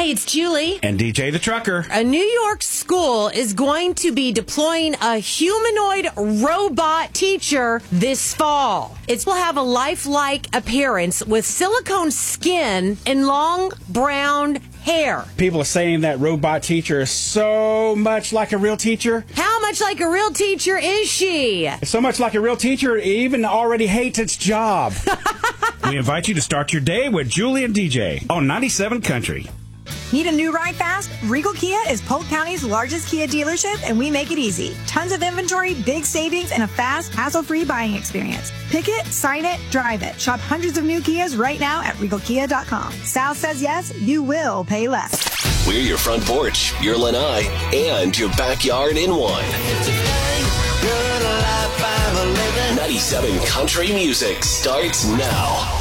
Hey, it's Julie. And DJ the Trucker. A New York school is going to be deploying a humanoid robot teacher this fall. It will have a lifelike appearance with silicone skin and long brown hair. People are saying that robot teacher is so much like a real teacher. How much like a real teacher is she? So much like a real teacher, it even already hates its job. We invite you to start your day with Julie and DJ on 97 Country. Need a new ride fast? Regal Kia is Polk County's largest Kia dealership, and we make it easy. Tons of inventory, big savings, and a fast, hassle-free buying experience. Pick it, sign it, drive it. Shop hundreds of new Kias right now at RegalKia.com. Sal says yes, you will pay less. We're your front porch, your lanai, and your backyard in one. 97 Country Music starts now.